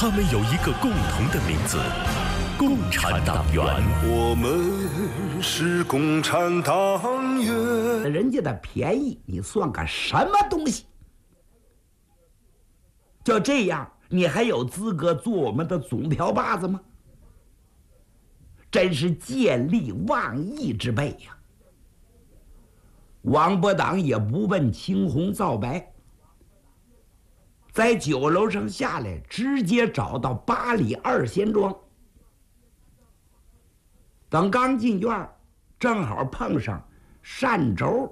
他们有一个共同的名字——共产党员。 我们是共产党员。 人家的便宜，你算个什么东西？就这样，你还有资格做我们的总瓢把子吗？真是见利忘义之辈呀！王伯党也不问青红皂白，在酒楼上下来，直接找到8里2仙庄。等刚进院，正好碰上单轴